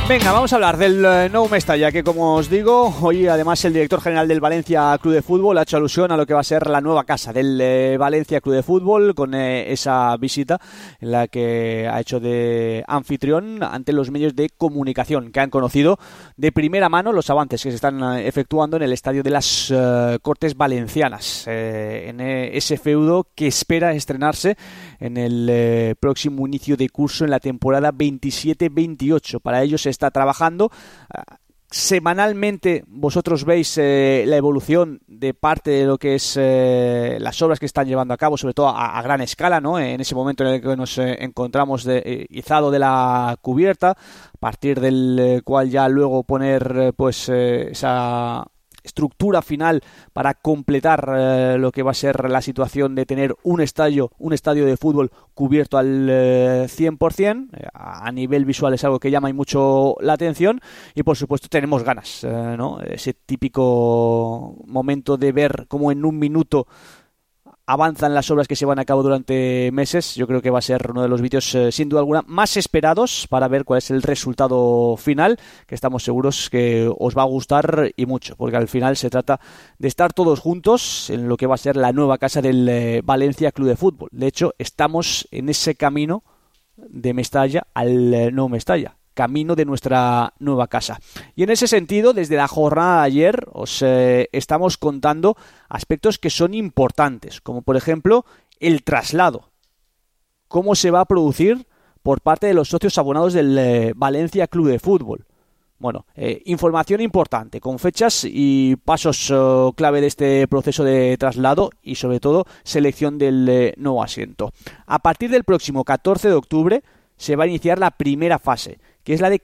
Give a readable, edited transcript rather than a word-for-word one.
Venga, vamos a hablar del Nou Mestalla, que como os digo, hoy además el director general del Valencia Club de Fútbol ha hecho alusión a lo que va a ser la nueva casa del Valencia Club de Fútbol, con esa visita en la que ha hecho de anfitrión ante los medios de comunicación, que han conocido de primera mano los avances que se están efectuando en el estadio de las Cortes Valencianas, en ese feudo que espera estrenarse en el próximo inicio de curso en la temporada 27-28. Para ello se está trabajando. Semanalmente vosotros veis la evolución de parte de lo que es las obras que están llevando a cabo, sobre todo a gran escala, ¿no? En ese momento en el que nos encontramos izado de la cubierta, a partir del cual ya luego poner esa estructura final para completar lo que va a ser la situación de tener un estadio de fútbol cubierto al 100%. A nivel visual es algo que llama mucho la atención y por supuesto tenemos ganas, ¿no? Ese típico momento de ver cómo en un minuto avanzan las obras que se van a cabo durante meses. Yo creo que va a ser uno de los vídeos sin duda alguna más esperados para ver cuál es el resultado final, que estamos seguros que os va a gustar y mucho, porque al final se trata de estar todos juntos en lo que va a ser la nueva casa del Valencia Club de Fútbol. De hecho, estamos en ese camino de Mestalla al Nou Mestalla, camino de nuestra nueva casa. Y en ese sentido, desde la jornada de ayer os estamos contando aspectos que son importantes, como por ejemplo el traslado. ¿Cómo se va a producir por parte de los socios abonados del Valencia Club de Fútbol? Bueno, información importante, con fechas y pasos clave de este proceso de traslado y sobre todo selección del nuevo asiento. A partir del próximo 14 de octubre se va a iniciar la primera fase, que es la de